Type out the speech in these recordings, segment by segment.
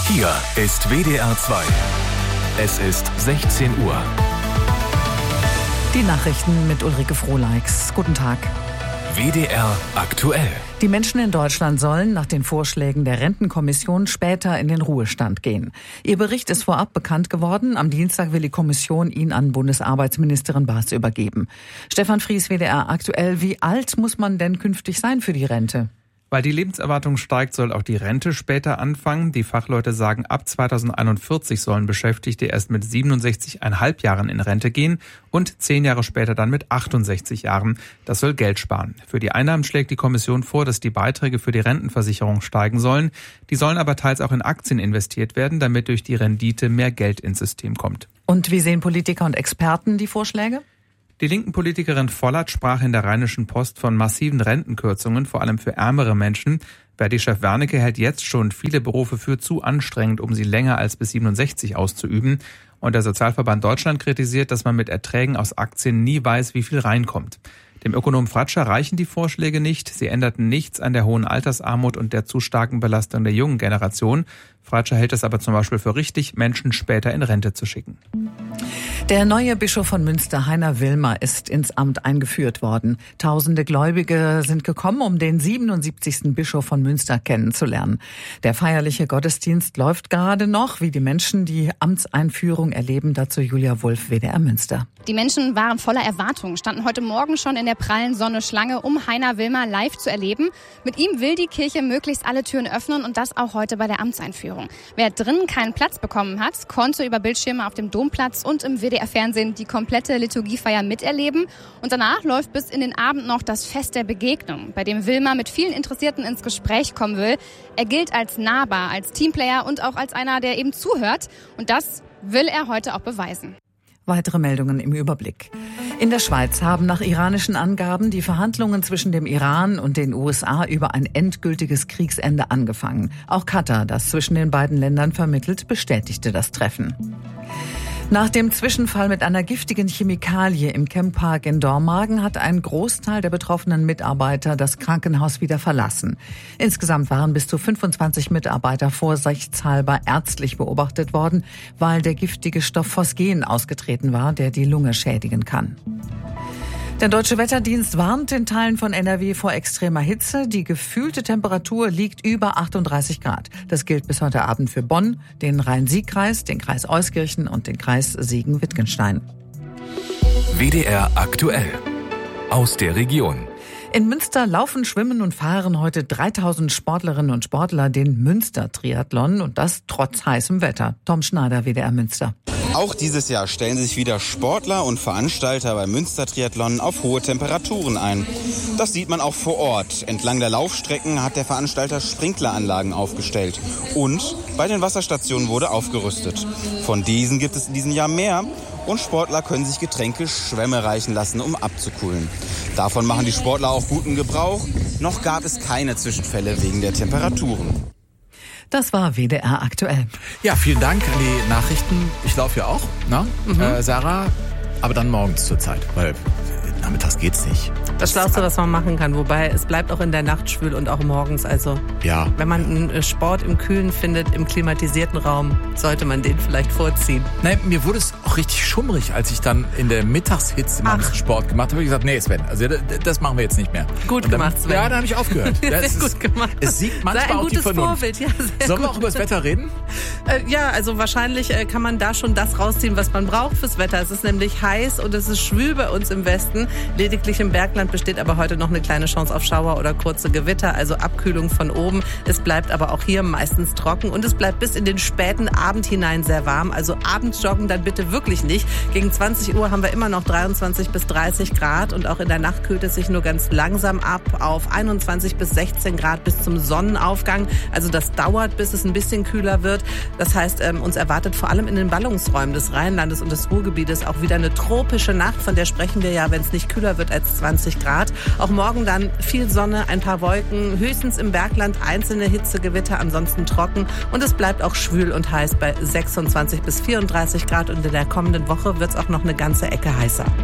Hier ist WDR 2. Es ist 16 Uhr. Die Nachrichten mit Ulrike Frohleix. Guten Tag. WDR aktuell. Die Menschen in Deutschland sollen nach den Vorschlägen der Rentenkommission später in den Ruhestand gehen. Ihr Bericht ist vorab bekannt geworden. Am Dienstag will die Kommission ihn an Bundesarbeitsministerin Baas übergeben. Stefan Fries, WDR aktuell. Wie alt muss man denn künftig sein für die Rente? Weil die Lebenserwartung steigt, soll auch die Rente später anfangen. Die Fachleute sagen, ab 2041 sollen Beschäftigte erst mit 67,5 Jahren in Rente gehen und 10 Jahre später dann mit 68 Jahren. Das soll Geld sparen. Für die Einnahmen schlägt die Kommission vor, dass die Beiträge für die Rentenversicherung steigen sollen. Die sollen aber teils auch in Aktien investiert werden, damit durch die Rendite mehr Geld ins System kommt. Und wie sehen Politiker und Experten die Vorschläge? Die linken Politikerin Vollert sprach in der Rheinischen Post von massiven Rentenkürzungen, vor allem für ärmere Menschen. Verdi-Chef Wernicke hält jetzt schon viele Berufe für zu anstrengend, um sie länger als bis 67 auszuüben. Und der Sozialverband Deutschland kritisiert, dass man mit Erträgen aus Aktien nie weiß, wie viel reinkommt. Dem Ökonom Fratscher reichen die Vorschläge nicht. Sie änderten nichts an der hohen Altersarmut und der zu starken Belastung der jungen Generation. Fratscher hält es aber zum Beispiel für richtig, Menschen später in Rente zu schicken. Der neue Bischof von Münster, Heiner Wilmer, ist ins Amt eingeführt worden. Tausende Gläubige sind gekommen, um den 77. Bischof von Münster kennenzulernen. Der feierliche Gottesdienst läuft gerade noch. Wie die Menschen die Amtseinführung erleben, dazu Julia Wulff, WDR Münster. Die Menschen waren voller Erwartung, standen heute Morgen schon in der prallen Sonne Schlange, um Heiner Wilmer live zu erleben. Mit ihm will die Kirche möglichst alle Türen öffnen und das auch heute bei der Amtseinführung. Wer drinnen keinen Platz bekommen hat, konnte über Bildschirme auf dem Domplatz und im WDR-Fernsehen die komplette Liturgiefeier miterleben. Und danach läuft bis in den Abend noch das Fest der Begegnung, bei dem Wilmer mit vielen Interessierten ins Gespräch kommen will. Er gilt als nahbar, als Teamplayer und auch als einer, der eben zuhört. Und das will er heute auch beweisen. Weitere Meldungen im Überblick. In der Schweiz haben nach iranischen Angaben die Verhandlungen zwischen dem Iran und den USA über ein endgültiges Kriegsende angefangen. Auch Katar, das zwischen den beiden Ländern vermittelt, bestätigte das Treffen. Nach dem Zwischenfall mit einer giftigen Chemikalie im Camppark in Dormagen hat ein Großteil der betroffenen Mitarbeiter das Krankenhaus wieder verlassen. Insgesamt waren bis zu 25 Mitarbeiter vorsichtshalber ärztlich beobachtet worden, weil der giftige Stoff Phosgen ausgetreten war, der die Lunge schädigen kann. Der Deutsche Wetterdienst warnt in Teilen von NRW vor extremer Hitze. Die gefühlte Temperatur liegt über 38 Grad. Das gilt bis heute Abend für Bonn, den Rhein-Sieg-Kreis, den Kreis Euskirchen und den Kreis Siegen-Wittgenstein. WDR aktuell. Aus der Region. In Münster laufen, schwimmen und fahren heute 3000 Sportlerinnen und Sportler den Münster-Triathlon und das trotz heißem Wetter. Tom Schneider, WDR Münster. Auch dieses Jahr stellen sich wieder Sportler und Veranstalter beim Münster-Triathlon auf hohe Temperaturen ein. Das sieht man auch vor Ort. Entlang der Laufstrecken hat der Veranstalter Sprinkleranlagen aufgestellt. Und bei den Wasserstationen wurde aufgerüstet. Von diesen gibt es in diesem Jahr mehr. Und Sportler können sich Getränke, Schwämme reichen lassen, um abzukühlen. Davon machen die Sportler auch guten Gebrauch. Noch gab es keine Zwischenfälle wegen der Temperaturen. Das war WDR aktuell. Ja, vielen Dank an die Nachrichten. Ich laufe ja auch, ne? Sarah, aber dann morgens zur Zeit, weil nachmittags geht's nicht. Das Schlauste, was man machen kann. Wobei, es bleibt auch in der Nacht schwül und auch morgens. Also, ja. Wenn man einen Sport im Kühlen findet, im klimatisierten Raum, sollte man den vielleicht vorziehen. Nein, mir wurde es auch richtig schummrig, als ich dann in der Mittagshitze mal Sport gemacht habe. Ich gesagt, nee, Sven, also das machen wir jetzt nicht mehr. Gut gemacht, Sven. Ja, dann habe ich aufgehört. Sehr gut gemacht. Es siegt manchmal auch die Vernunft. Vorbild. Ja, Sollen wir auch über das Wetter reden? Ja, also wahrscheinlich kann man da schon das rausziehen, was man braucht fürs Wetter. Es ist nämlich heiß und es ist schwül bei uns im Westen. Lediglich im Bergland besteht aber heute noch eine kleine Chance auf Schauer oder kurze Gewitter, also Abkühlung von oben. Es bleibt aber auch hier meistens trocken und es bleibt bis in den späten Abend hinein sehr warm. Also abends joggen dann bitte wirklich nicht. Gegen 20 Uhr haben wir immer noch 23 bis 30 Grad und auch in der Nacht kühlt es sich nur ganz langsam ab auf 21 bis 16 Grad bis zum Sonnenaufgang. Also das dauert, bis es ein bisschen kühler wird. Das heißt, uns erwartet vor allem in den Ballungsräumen des Rheinlandes und des Ruhrgebietes auch wieder eine tropische Nacht. Von der sprechen wir ja, wenn es nicht kühler wird als 20 Grad. Auch morgen dann viel Sonne, ein paar Wolken, höchstens im Bergland einzelne Hitzegewitter, ansonsten trocken. Und es bleibt auch schwül und heiß bei 26 bis 34 Grad. Und in der kommenden Woche wird es auch noch eine ganze Ecke heißer.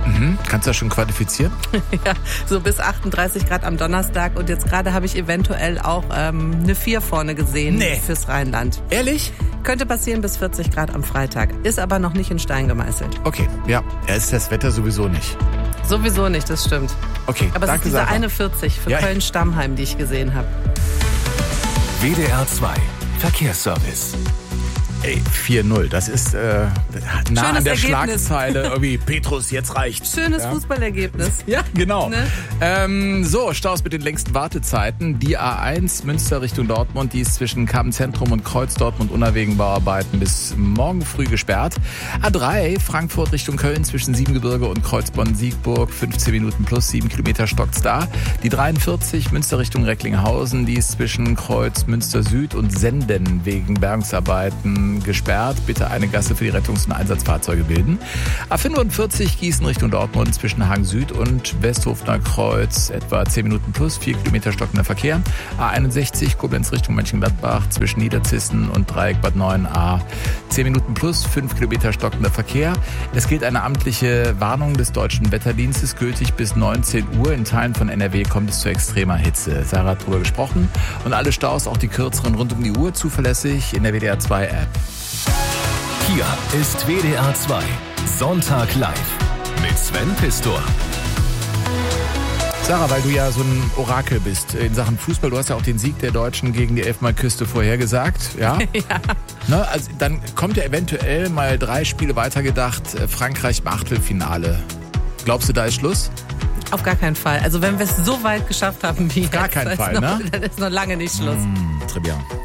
Kannst du das schon quantifizieren? Ja, so bis 38 Grad am Donnerstag. Und jetzt gerade habe ich eventuell auch eine 4 vorne gesehen fürs Rheinland. Ehrlich? Könnte passieren bis 40 Grad am Freitag. Ist aber noch nicht in Stein gemeißelt. Okay, ja. Ist das Wetter sowieso nicht. Sowieso nicht, das stimmt. Okay, aber es danke, ist diese Sarah. eine 40 für Köln-Stammheim, die ich gesehen habe. WDR 2 Verkehrsservice. Ey, 4-0, das ist nah Schönes an der Ergebnis. Schlagzeile. Irgendwie, Petrus, jetzt reicht's. Schönes Fußballergebnis. Ja, genau. Ne? So, Staus mit den längsten Wartezeiten. Die A1 Münster Richtung Dortmund, die ist zwischen Kammzentrum und Kreuz Dortmund unter wegen Bauarbeiten bis morgen früh gesperrt. A3 Frankfurt Richtung Köln zwischen Siebengebirge und Kreuzbonn-Siegburg, 15 Minuten plus 7 Kilometer stockt's da. Die 43 Münster Richtung Recklinghausen, die ist zwischen Kreuz Münster Süd und Senden wegen Bergungsarbeiten gesperrt. Bitte eine Gasse für die Rettungs- und Einsatzfahrzeuge bilden. A45 Gießen Richtung Dortmund zwischen Hagen Süd und Westhofener Kreuz etwa 10 Minuten plus 4 Kilometer stockender Verkehr. A61 Koblenz Richtung Mönchengladbach zwischen Niederzissen und Dreieck Bad 9a 10 Minuten plus 5 Kilometer stockender Verkehr. Es gilt eine amtliche Warnung des Deutschen Wetterdienstes, gültig bis 19 Uhr. In Teilen von NRW kommt es zu extremer Hitze. Sarah hat drüber gesprochen. Und alle Staus, auch die kürzeren rund um die Uhr, zuverlässig in der WDR 2 App. Hier ist WDR 2 Sonntag live mit Sven Pistor. Sarah, weil du ja so ein Orakel bist in Sachen Fußball, du hast ja auch den Sieg der Deutschen gegen die Elfenbeinküste vorhergesagt. Ja? Ja. Ne, also dann kommt ja eventuell mal 3 Spiele weitergedacht, Frankreich im Achtelfinale. Glaubst du, da ist Schluss? Auf gar keinen Fall. Also wenn wir es so weit geschafft haben wie Auf gar jetzt, keinen Fall, dann ist noch lange nicht Schluss. Très bien.